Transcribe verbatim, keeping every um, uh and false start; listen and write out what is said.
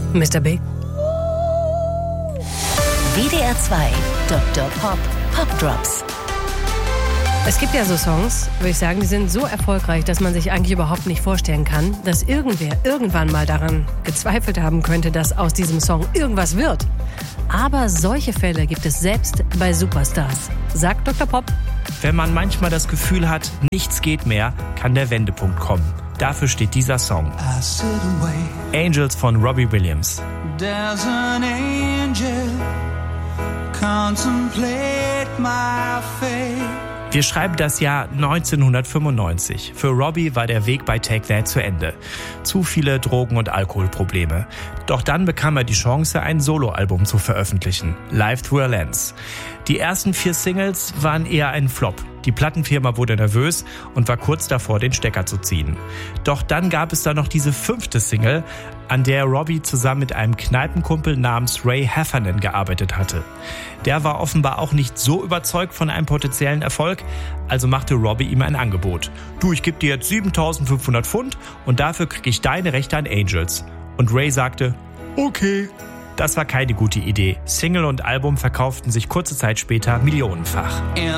Mister Big. W D R zwei Doktor Pop, Pop Drops. Es gibt ja so Songs, würde ich sagen, die sind so erfolgreich, dass man sich eigentlich überhaupt nicht vorstellen kann, dass irgendwer irgendwann mal daran gezweifelt haben könnte, dass aus diesem Song irgendwas wird. Aber solche Fälle gibt es selbst bei Superstars, sagt Doktor Pop. Wenn man manchmal das Gefühl hat, nichts geht mehr, kann der Wendepunkt kommen. Dafür steht dieser Song. Angels von Robbie Williams. There's an angel, contemplate my fate. Wir schreiben das Jahr neunzehnhundertfünfundneunzig. Für Robbie war der Weg bei Take That zu Ende. Zu viele Drogen- und Alkoholprobleme. Doch dann bekam er die Chance, ein Soloalbum zu veröffentlichen, Live Through a Lens. Die ersten vier Singles waren eher ein Flop. Die Plattenfirma wurde nervös und war kurz davor, den Stecker zu ziehen. Doch dann gab es da noch diese fünfte Single, an der Robbie zusammen mit einem Kneipenkumpel namens Ray Heffernan gearbeitet hatte. Der war offenbar auch nicht so überzeugt von einem potenziellen Erfolg, also machte Robbie ihm ein Angebot. Du, ich gebe dir jetzt siebentausendfünfhundert Pfund und dafür kriege ich deine Rechte an Angels. Und Ray sagte, okay. Das war keine gute Idee. Single und Album verkauften sich kurze Zeit später millionenfach. In